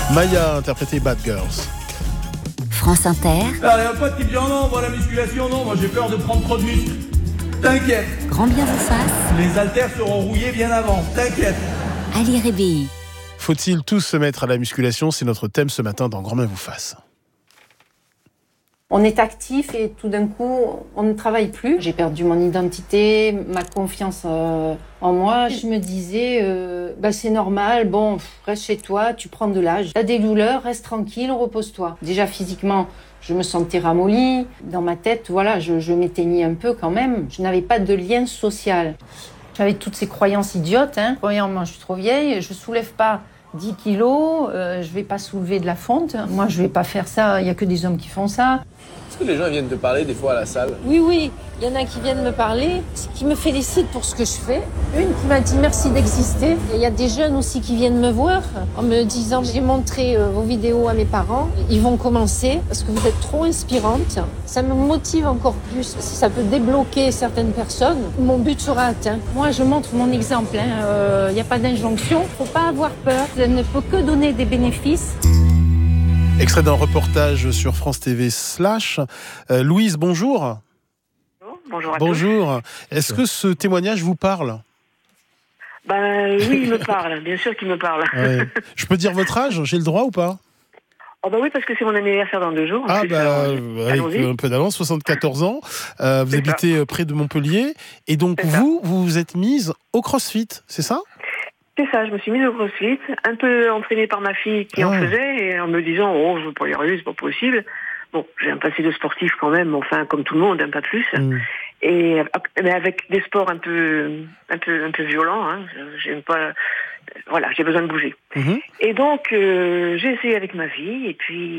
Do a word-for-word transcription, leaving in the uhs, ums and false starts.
Maya interprété Bad Girls. France Inter. Alors, il y a un pote qui me dit oh non, moi la musculation, non, moi j'ai peur de prendre trop de muscles. T'inquiète. Grand bien vous fasse. Les haltères seront rouillés bien avant. T'inquiète. Ali Rébéi. Faut-il tous se mettre à la musculation ? C'est notre thème ce matin dans Grand bien vous fasse. On est actif et tout d'un coup, on ne travaille plus. J'ai perdu mon identité, ma confiance euh, en moi. Je me disais, euh, bah, c'est normal, bon, reste chez toi, tu prends de l'âge. T'as des douleurs, reste tranquille, repose-toi. Déjà physiquement, je me sentais ramollie. Dans ma tête, voilà, je, je m'éteignais un peu quand même. Je n'avais pas de lien social. J'avais toutes ces croyances idiotes. Hein. Premièrement, je suis trop vieille, je soulève pas dix kilos, euh, je vais pas soulever de la fonte. Moi, je vais pas faire ça, il y a que des hommes qui font ça. Est-ce que les gens viennent te parler des fois à la salle ? Oui, oui, il y en a qui viennent me parler, qui me félicitent pour ce que je fais. Une qui m'a dit merci d'exister. Et il y a des jeunes aussi qui viennent me voir en me disant j'ai montré euh, vos vidéos à mes parents. Ils vont commencer parce que vous êtes trop inspirante. Ça me motive encore plus. Si ça peut débloquer certaines personnes, mon but sera atteint. Moi, je montre mon exemple. Il hein. euh, n'y a pas d'injonction. Il ne faut pas avoir peur. Elle ne peut que donner des bénéfices. Extrait d'un reportage sur France T V slash. Euh, Louise, bonjour. Bonjour à Bonjour. tous. Est-ce que ce témoignage vous parle ? Ben oui, il me parle, bien sûr qu'il me parle. Ouais. Je peux dire votre âge ? J'ai le droit ou pas ? Oh bah oui, parce que c'est mon anniversaire dans deux jours. Ah plus, bah, alors, avec allons-y. un peu d'avance, soixante-quatorze ans. Euh, vous C'est habitez ça. près de Montpellier. Et donc C'est vous, vous vous êtes mise au CrossFit, c'est ça ? C'est ça, je me suis mise au CrossFit, un peu entraînée par ma fille qui Ah. en faisait, et en me disant, oh, je veux pas y arriver, c'est pas possible. Bon, j'ai un passé de sportif quand même, enfin, comme tout le monde, un pas plus. Mm. Et mais avec des sports un peu, un peu, un peu violents, hein. J'aime pas, voilà, j'ai besoin de bouger. Mm-hmm. Et donc, euh, j'ai essayé avec ma fille, et puis,